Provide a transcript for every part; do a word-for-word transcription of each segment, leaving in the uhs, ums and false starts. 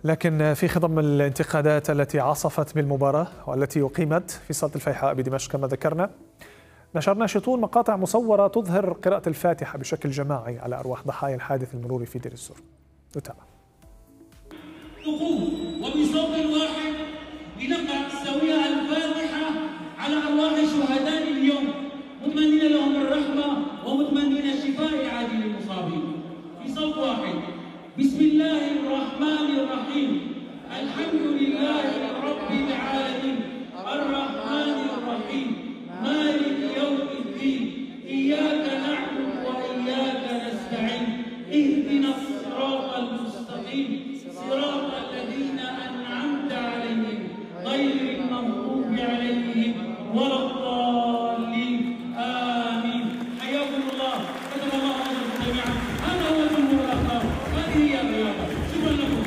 لكن في خضم الانتقادات التي عصفت بالمباراة والتي أقيمت في صالة الفيحاء بدمشق كما ذكرنا، نشر ناشطون مقاطع مصورة تظهر قراءة الفاتحة بشكل جماعي على أرواح ضحايا الحادث المروري في دير الزور. نتابع. وبصوت واحد لنقرأ سوية الفاتحة على أرواح شهداء اليوم، متمنين لهم الرحمة ومتمنين الشفاء عاجل للمصابين. في صوت واحد: بسم الله الرحمن الرحيم، الحمد لله رب العالمين، الرحمن الرحيم، مالك يوم الدين، إياك نعبد وإياك نستعين، اهدنا الصراط المستقيم، صراط الذين أنعمت عليهم غير المغضوب عليهم ولا الضالين، آمين. حياكم الله، كتب الله عليكم جميعا. هذا هو الجمهور الأخلاق، هذه هي الرياضة. شكرا لكم.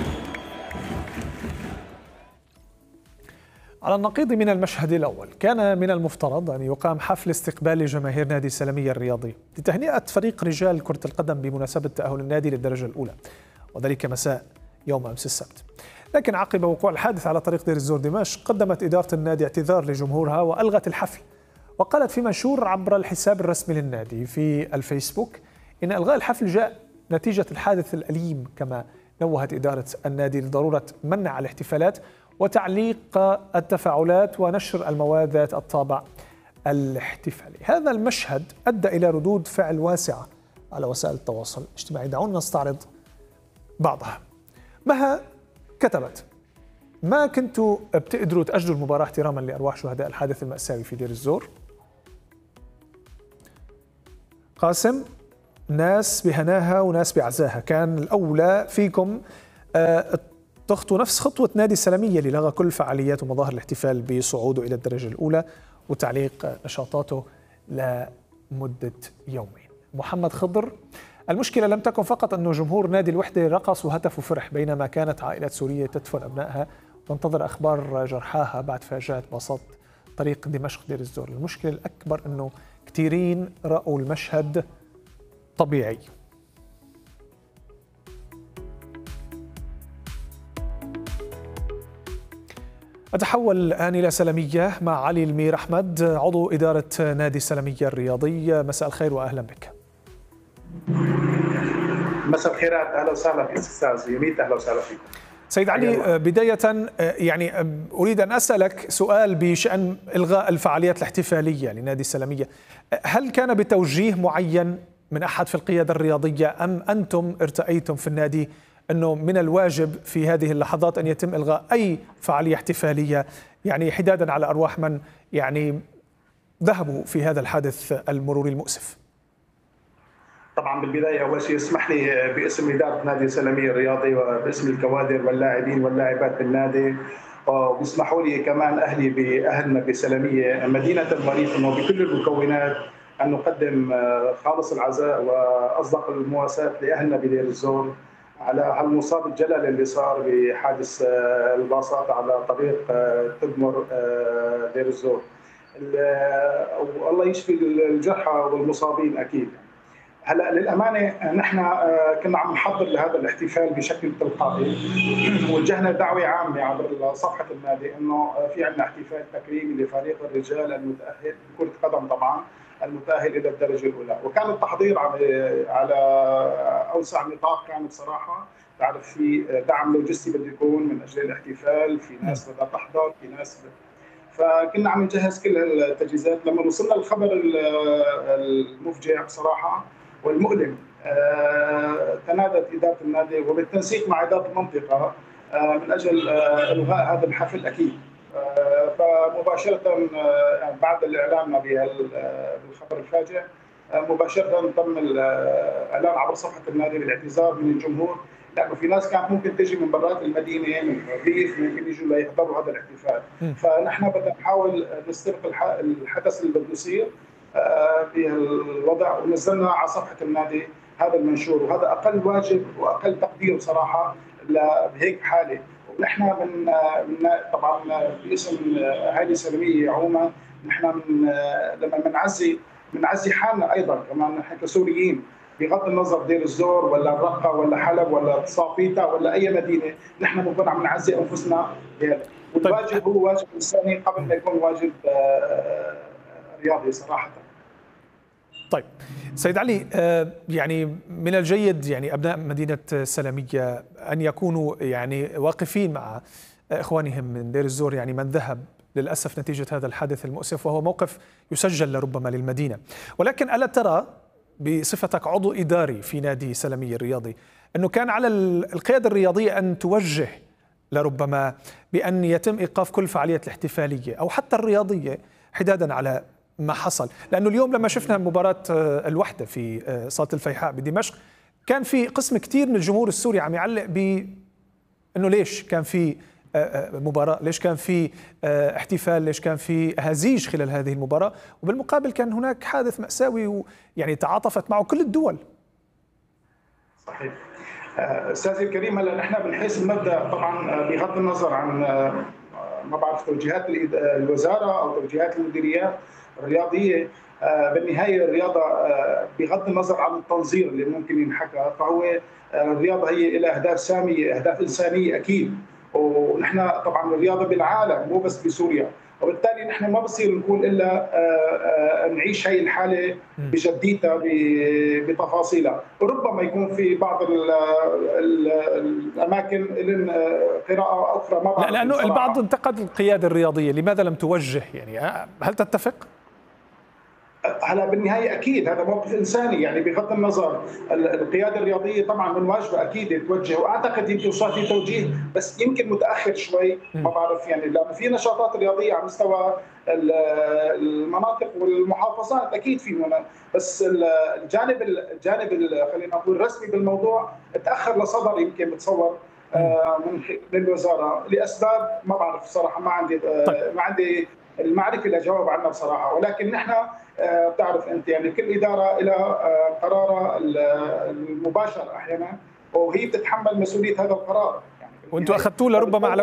على النقيض من المشهد الأول، كان من المفترض أن يقام حفل استقبال لجماهير نادي السلمية الرياضي لتهنئة فريق رجال كرة القدم بمناسبة تأهل النادي للدرجة الأولى، وذلك مساء يوم أمس السبت. لكن عقب وقوع الحادث على طريق دير الزور دمشق، قدمت إدارة النادي اعتذار لجمهورها وألغت الحفل، وقالت في منشور عبر الحساب الرسمي للنادي في الفيسبوك إن إلغاء الحفل جاء نتيجة الحادث الأليم، كما نوهت إدارة النادي لضرورة منع الاحتفالات وتعليق التفاعلات ونشر المواد ذات الطابع الاحتفالي. هذا المشهد أدى إلى ردود فعل واسعة على وسائل التواصل الاجتماعي. دعونا نستعرض بعضها. مها كتبت: ما كنتوا بتقدروا تأجلوا المباراة احتراما لأرواح شهداء الحادث المأساوي في دير الزور. قاسم: ناس بهناها وناس بعزاها، كان الأولى فيكم آه تخطوا نفس خطوة نادي السلمية اللي لغى كل فعاليات ومظاهر الاحتفال بصعوده إلى الدرجة الأولى وتعليق نشاطاته لمدة يومين. محمد خضر: المشكلة لم تكن فقط أنه جمهور نادي الوحدة رقص وهتف وفرح بينما كانت عائلات سورية تدفن أبنائها وانتظر أخبار جرحاها بعد فاجأة بساط طريق دمشق دير الزور. المشكلة الأكبر أنه كثيرين رأوا المشهد طبيعي. أتحول الآن إلى سلمية مع علي المير أحمد، عضو إدارة نادي السلمية الرياضي. مساء الخير وأهلا بك. مساء الخيرات، أهلا وسهلا فيك أستاذ يميت، أهلا وسهلا فيك سيد علي. بداية يعني أريد أن أسألك سؤال بشأن إلغاء الفعاليات الاحتفالية لنادي السلمية. هل كان بتوجيه معين من أحد في القيادة الرياضية أم أنتم ارتأيتم في النادي أنه من الواجب في هذه اللحظات أن يتم إلغاء أي فعالية احتفالية، يعني حدادا على أرواح من يعني ذهبوا في هذا الحادث المروري المؤسف؟ طبعا بالبداية أول شيء اسمح لي باسم إدارة نادي السلمية الرياضي وباسم الكوادر واللاعبين واللاعبات بالنادي، وبيسمحوا لي كمان أهلي بأهلنا بسلمية مدينة المريخ أنه بكل المكونات أن نقدم خالص العزاء وأصدق المواساة لأهلنا بدير الزور على المصاب الجلل اللي صار بحادث الباصات على طريق تدمر دير الزور. والله يشفي الجرحى والمصابين أكيد. هلا للأمانة نحن كنا عم نحضر لهذا الاحتفال بشكل تلقائي، وجهنا دعوة عامة عبر صفحة النادي إنه في عندنا احتفال تكريمي لفريق الرجال المتأهل كرة قدم طبعا المتأهل إلى الدرجة الأولى، وكان التحضير على أوسع نطاق. كان بصراحة تعرف في دعم لوجستي بده يكون من أجل الاحتفال، في ناس بدها تحضر، في ناس بد... فكنا عم نجهز كل التجهيزات. لما وصلنا الخبر المفجع بصراحة والمؤلم، تنادت إدارة النادي وبالتنسيق مع إدارة المنطقة من أجل إلغاء هذا الحفل أكيد. فمباشرة بعد الإعلان بالخبر الفاجئ مباشرة تم الإعلان عبر صفحة النادي بالاعتذار من الجمهور، لأنه في ناس كانت ممكن تجي من برات المدينة من الريف ممكن يجوا ليحضروا هذا الاحتفال. فنحن بدنا نحاول نستبق الحدث اللي بده يصير بهالوضع، ونزلنا على صفحة النادي هذا المنشور، وهذا أقل واجب وأقل تقدير بصراحة بهيك حالة. ونحن من, من طبعا باسم اهالي السلمية عموما نحن من لما بنعزي بنعزي حالنا ايضا كمان نحن كسوريين، بغض النظر دير الزور ولا الرقه ولا حلب ولا صافيتا ولا اي مدينه، نحن بنكون عم نعزي انفسنا بهذا، والواجب هو واجب انساني قبل ما يكون واجب رياضي صراحه. طيب سيد علي، يعني من الجيد يعني ابناء مدينه سلميه ان يكونوا يعني واقفين مع اخوانهم من دير الزور، يعني من ذهب للاسف نتيجه هذا الحادث المؤسف، وهو موقف يسجل لربما للمدينه. ولكن الا ترى بصفتك عضو اداري في نادي سلميه الرياضي انه كان على القياده الرياضيه ان توجه لربما بان يتم ايقاف كل فعاليات الاحتفاليه او حتى الرياضيه حدادا على ما حصل؟ لانه اليوم لما شفنا مباراه الوحده في صاله الفيحاء بدمشق كان في قسم كثير من الجمهور السوري عم يعلق ب انه ليش كان في مباراة، ليش كان في احتفال، ليش كان في هزيج خلال هذه المباراة، وبالمقابل كان هناك حادث مأساوي ويعني تعاطفت معه كل الدول. صحيح. استاذي الكريم، هلا نحن بنحيث المبدا طبعا بغض النظر عن ما بعرف توجيهات الوزاره او توجيهات المديريات الرياضيه، بالنهايه الرياضه بغض النظر عن التنظير اللي ممكن ينحكى، فهو الرياضه هي لها اهداف ساميه، اهداف انسانيه اكيد، ونحن طبعا الرياضه بالعالم مو بس بسوريا، وبالتالي نحن ما بصير نقول الا نعيش هي الحاله بجديتها بتفاصيلها، وربما يكون في بعض الاماكن لهم قراءه اخرى ما بعرف. لا، لانه البعض انتقد القياده الرياضيه، لماذا لم توجه؟ يعني هل تتفق؟ هلا بالنهايه اكيد هذا موقف انساني، يعني بغض النظر القياده الرياضيه طبعا من واجبها اكيد توجه، واعتقد يمكن صار في توجيه بس يمكن متاخر شوي، ما بعرف يعني، لانه في نشاطات رياضيه على مستوى المناطق والمحافظات اكيد في هنا، بس الجانب الجانب خلينا نقول الرسمي بالموضوع تاخر لصدر يمكن بتصور من الوزاره لاسباب ما بعرف صراحه، ما عندي ما عندي المعرفه اللي اجاوب عنها بصراحه، ولكن نحن بتعرف انت يعني كل اداره لها قرارها المباشر احيانا، وهي بتتحمل مسؤوليه هذا القرار، يعني وانتم اخذتوه لربما على